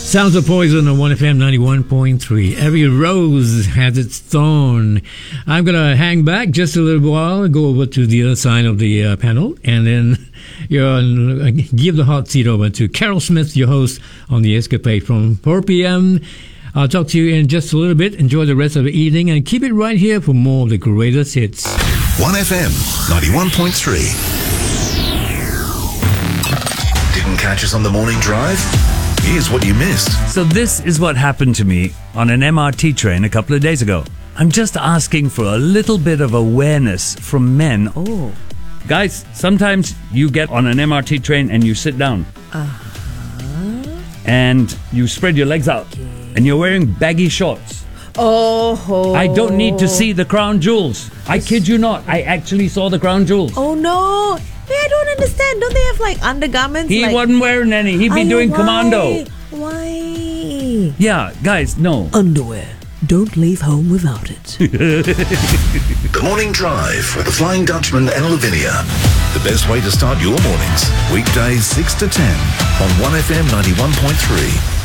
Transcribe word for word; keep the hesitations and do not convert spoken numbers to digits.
Sounds of Poison on one F M ninety-one point three. Every rose has its thorn. I'm going to hang back just a little while and go over to the other side of the uh, panel, and then you're, uh, give the hot seat over to Carol Smith, your host on The Escapade from four p.m. I'll talk to you in just a little bit. Enjoy the rest of the evening and keep it right here for more of the greatest hits. one F M ninety-one point three. Didn't catch us on the morning drive? Here's what you missed. So this is what happened to me on an M R T train a couple of days ago. I'm just asking for a little bit of awareness from men. Oh. Guys, sometimes you get on an M R T train and you sit down. Uh-huh. And you spread your legs out. Okay. And you're wearing baggy shorts. Oh. I don't need to see the crown jewels. I kid you not. I actually saw the crown jewels. Oh no. Hey, I don't understand. Don't they have like undergarments? He like... wasn't wearing any. He'd be Ay, doing why? commando. Why? Yeah, guys, no. Underwear. Don't leave home without it. The Morning Drive with the Flying Dutchman and Lavinia. The best way to start your mornings. Weekdays six to ten on one F M ninety-one point three.